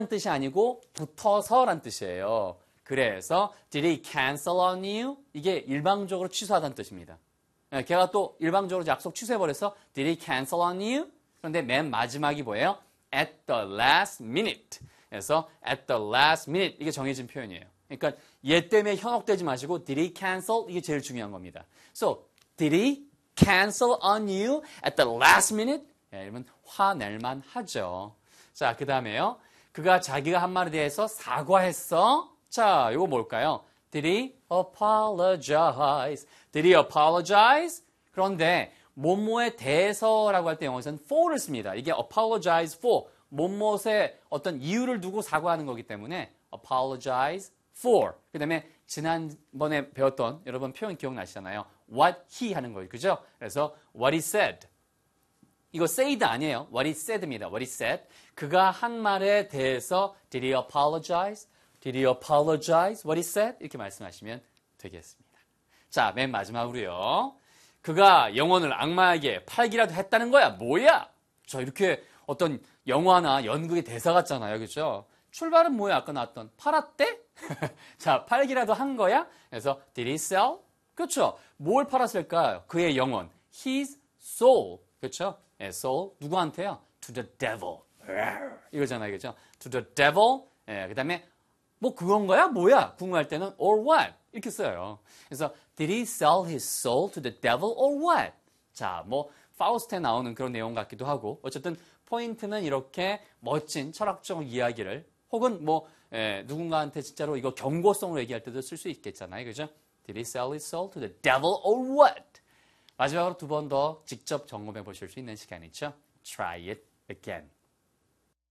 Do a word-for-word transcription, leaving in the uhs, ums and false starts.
뜻이 아니고 붙어서란 뜻이에요. 그래서 did he cancel on you? 이게 일방적으로 취소하다는 뜻입니다. 걔가 또 일방적으로 약속 취소해버려서 did he cancel on you? 그런데 맨 마지막이 뭐예요? at the last minute. 그래서 at the last minute 이게 정해진 표현이에요. 그러니까 얘 때문에 현혹되지 마시고 did he cancel? 이게 제일 중요한 겁니다. So did he cancel on you at the last minute? 네, 이러면 화낼만 하죠. 자, 그 다음에요. 그가 자기가 한 말에 대해서 사과했어. 자, 이거 뭘까요? Did he apologize? Did he apologize? 그런데 뭐뭐에 대해서라고 할 때 영어에서는 for를 씁니다. 이게 apologize for, 뭐뭐의 어떤 이유를 두고 사과하는 거기 때문에 apologize for. 그 다음에 지난번에 배웠던 여러분 표현 기억나시잖아요. What he 하는 거예요. 그죠? 그래서 what he said. 이거 said 아니에요. what he said입니다. what he said. 그가 한 말에 대해서 did he apologize? Did he apologize? What he said? 이렇게 말씀하시면 되겠습니다. 자, 맨 마지막으로요. 그가 영혼을 악마에게 팔기라도 했다는 거야. 뭐야? 자, 이렇게 어떤 영화나 연극의 대사 같잖아요. 그렇죠? 출발은 뭐야? 아까 나왔던 팔았대? 자, 팔기라도 한 거야? 그래서 did he sell? 그렇죠? 뭘 팔았을까요? 그의 영혼. His soul. 그렇죠? 예, soul. 누구한테요? To the devil. 이거잖아요. 그렇죠? To the devil. 예, 그 다음에 뭐 그건 거야? 뭐야? 궁금할 때는 or what? 이렇게 써요. 그래서 did he sell his soul to the devil or what? 자, 뭐 파우스트에 나오는 그런 내용 같기도 하고 어쨌든 포인트는 이렇게 멋진 철학적 이야기를 혹은 뭐 에, 누군가한테 진짜로 이거 경고성으로 얘기할 때도 쓸 수 있겠잖아요. 그죠? Did he sell his soul to the devil or what? 마지막으로 두 번 더 직접 점검해 보실 수 있는 시간이죠. Try it again.